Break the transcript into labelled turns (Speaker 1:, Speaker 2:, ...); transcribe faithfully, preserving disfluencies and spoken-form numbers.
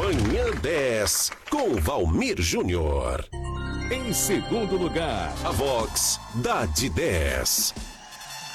Speaker 1: Manhã dez, com Valmir Júnior.
Speaker 2: Em segundo lugar,
Speaker 1: a Vox dá de dez.